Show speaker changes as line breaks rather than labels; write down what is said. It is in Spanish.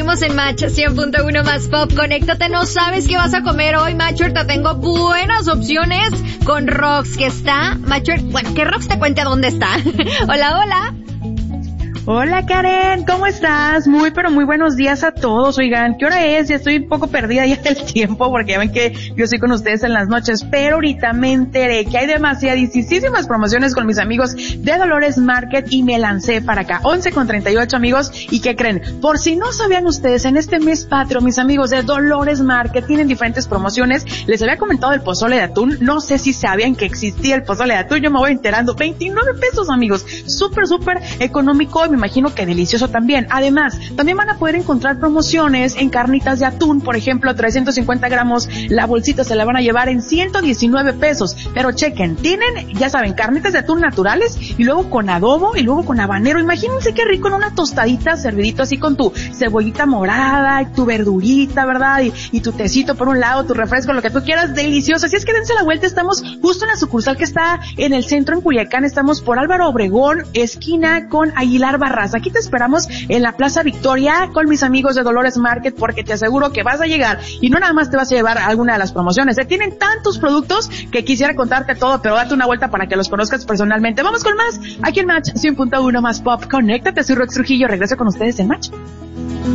Seguimos en Match 100.1 más pop. Conéctate, no sabes qué vas a comer hoy, Matcher. Te tengo buenas opciones con Rox, que está, Matcher, bueno, que Rox te cuente dónde está. Hola, hola.
Hola Karen, ¿cómo estás? Muy pero muy buenos días a todos. Oigan, ¿qué hora es? Ya estoy un poco perdida ya del tiempo porque ya ven que yo estoy con ustedes en las noches, pero ahorita me enteré que hay demasiadísimas promociones con mis amigos de Dolores Market y me lancé para acá. 11:38 amigos, ¿y qué creen? Por si no sabían ustedes, en este mes patrio mis amigos de Dolores Market tienen diferentes promociones. Les había comentado el pozole de atún, no sé si sabían que existía el pozole de atún, yo me voy enterando. 29 pesos amigos, súper económico, me imagino que delicioso también. Además, también van a poder encontrar promociones en carnitas de atún, por ejemplo, 350 gramos, la bolsita se la van a llevar en 119 pesos. Pero chequen, tienen, ya saben, carnitas de atún naturales y luego con adobo y luego con habanero. Imagínense qué rico en una tostadita, servidito así con tu cebollita morada y tu verdurita, ¿verdad? Y tu tecito por un lado, tu refresco, lo que tú quieras, delicioso. Así es que dense la vuelta, estamos justo en la sucursal que está en el centro en Culiacán, estamos por Álvaro Obregón, esquina con Aguilar Barras. Aquí te esperamos en la Plaza Victoria con mis amigos de Dolores Market porque te aseguro que vas a llegar y no nada más te vas a llevar alguna de las promociones. Tienen tantos productos que quisiera contarte todo, pero date una vuelta para que los conozcas personalmente. Vamos con más aquí en Match 100.1 más pop. Conéctate, soy Rox Trujillo, regreso con ustedes en Match.